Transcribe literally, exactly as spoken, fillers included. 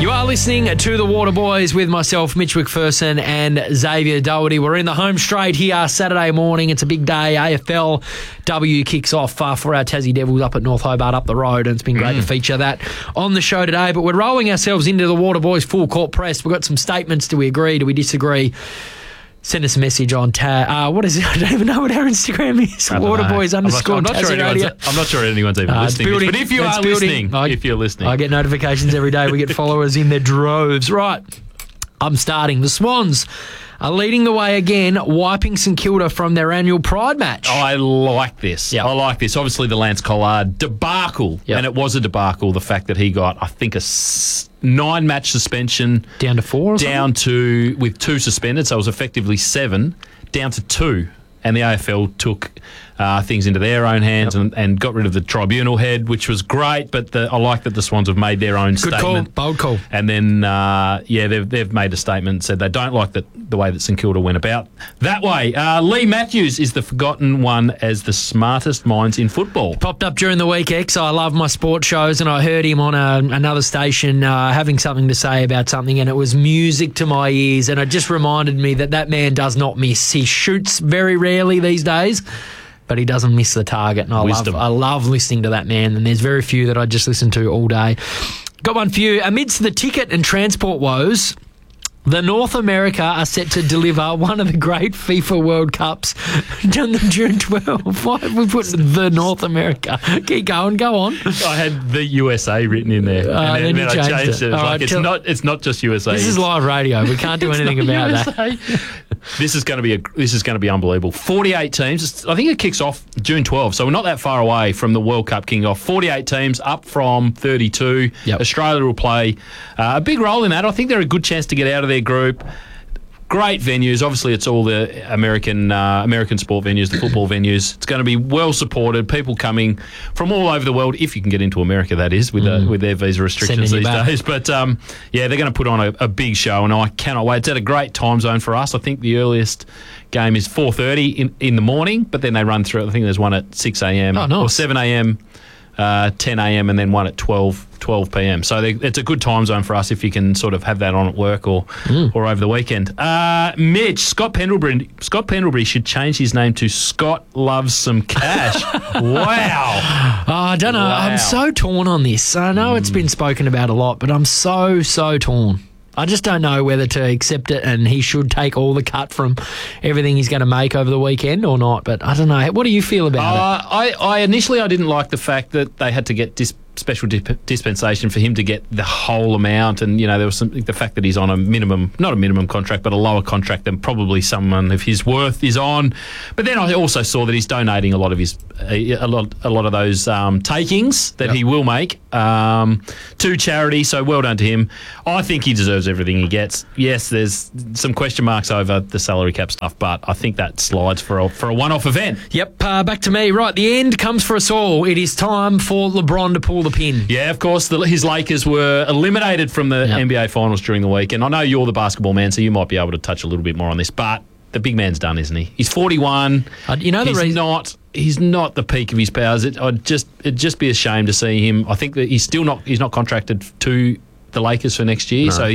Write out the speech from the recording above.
You are listening to The Water Boys with myself, Mitch McPherson and Xavier Doherty. We're in the home straight here Saturday morning. It's a big day. A F L W kicks off uh, for our Tassie Devils up at North Hobart up the road, and it's been great mm. to feature that on the show today. But we're rolling ourselves into The Water Boys full court press. We've got some statements. Do we agree? Do we disagree? Send us a message on ta- uh, what is it? I don't even know what our Instagram is. Waterboys underscore I'm not, I'm, not sure Radio. I'm not sure anyone's even uh, listening. Building, but if you are building. listening, I, if you're listening. I get notifications every day. We get followers in their droves. Right, I'm starting. The Swans are leading the way again, wiping St Kilda from their annual Pride match. I like this. Yep. I like this. Obviously, the Lance Collard debacle, yep. and it was a debacle, the fact that he got, I think, a s- nine-match suspension. Down to four or Down something? to, with two suspended, so it was effectively seven, down to two. And the A F L took uh, things into their own hands yep. and, and got rid of the tribunal head, which was great. But the, I like that the Swans have made their own Good statement. Call. Bold call. And then, uh, yeah, they've, they've made a statement, said they don't like the, the way that St Kilda went about that way. Uh, Lee Matthews is the forgotten one as the smartest minds in football. Popped up during the week, X. I love my sport shows, and I heard him on a, another station uh, having something to say about something, and it was music to my ears, and it just reminded me that that man does not miss. He shoots very rarely these days, but he doesn't miss the target, and I Wisdom. love I love listening to that man, and there's very few that I just listen to all day. Got one for you. Amidst the ticket and transport woes, the North America are set to deliver one of the great FIFA World Cups on the June twelfth. Why have we put the North America? Keep going, go on. I had the U S A written in there, uh, and then, then, then you I changed changed it. it. It's, All like, right, it's tell- not. It's not just U S A. This is live radio. We can't do anything about U S A. that. This is going to be a, this is going to be unbelievable. forty-eight teams. I think it kicks off June twelfth, so we're not that far away from the World Cup kicking off. forty-eight teams, up from thirty-two. Yep. Australia will play uh, a big role in that. I think they're a good chance to get out of their group. Great venues. Obviously, it's all the American uh, American sport venues, the football venues. It's going to be well supported. People coming from all over the world, if you can get into America, that is, with mm. uh, with their visa restrictions these back. days. But um, yeah, they're going to put on a, a big show, and I cannot wait. It's at a great time zone for us. I think the earliest game is four thirty in, in the morning, but then they run through. I think there's one at six a.m. Oh, nice. or seven a.m. Uh, ten a.m. and then one at twelve p.m. So they, it's a good time zone for us if you can sort of have that on at work or mm. or over the weekend. Uh, Mitch, Scott Pendlebury, Scott Pendlebury should change his name to Scott Loves Some Cash. Wow. Oh, I don't know. Wow. I'm so torn on this. I know mm. it's been spoken about a lot, but I'm so, so torn. I just don't know whether to accept it and he should take all the cut from everything he's going to make over the weekend or not. But I don't know. What do you feel about uh, it? I, I initially I didn't like the fact that they had to get dis- special dip- dispensation for him to get the whole amount, and you know there was some, the fact that he's on a minimum, not a minimum contract, but a lower contract than probably someone of his worth is on. But then I also saw that he's donating a lot of his a, a lot a lot of those um, takings that yep. he will make um, to charity. So well done to him. I think he deserves everything he gets. Yes, there's some question marks over the salary cap stuff, but I think that slides for a, for a one-off event. Yep, uh, back to me. Right, the end comes for us all. It is time for LeBron to pull the pin. Yeah, of course, the, his Lakers were eliminated from the yep. N B A Finals during the week, and I know you're the basketball man, so you might be able to touch a little bit more on this, but the big man's done, isn't he? He's forty-one. Uh, you know the he's reason... not. He's not the peak of his powers. It, I'd just it'd just be a shame to see him. I think that he's still not. He's not contracted to the Lakers for next year, no. so.